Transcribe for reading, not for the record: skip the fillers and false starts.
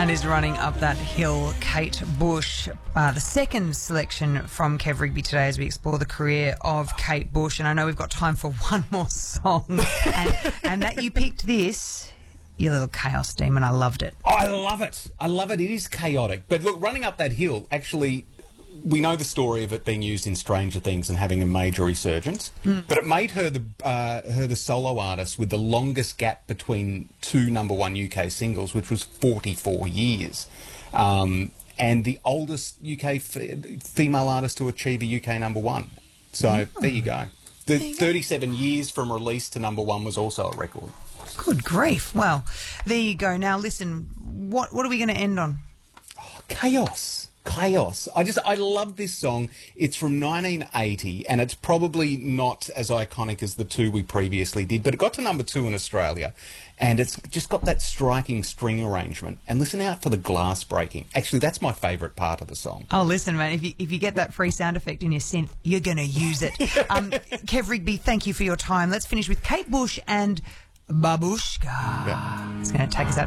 That is Running Up That Hill, Kate Bush. The second selection from Kev Rigby today as we explore the career of Kate Bush. And I know we've got time for one more song. and that you picked this, you little chaos demon. I loved it. I love it. I love it. It is chaotic. But look, Running Up That Hill, actually, we know the story of it being used in Stranger Things and having a major resurgence. But it made her the solo artist with the longest gap between two #1 UK singles, which was 44 years. And the oldest UK female artist to achieve a UK #1. So there you go. The 37 years from release to #1 was also a record. Good grief. Well, there you go. Now, listen, what are we going to end on? Oh, chaos. I love this song. It's from 1980, and it's probably not as iconic as the two we previously did, but it got to #2 in Australia, and it's just got that striking string arrangement. And listen out for the glass breaking. Actually, that's my favourite part of the song. Oh, listen, man, if you get that free sound effect in your synth, you're going to use it. Kev Rigby, thank you for your time. Let's finish with Kate Bush and Babushka. Yeah. It's going to take us out.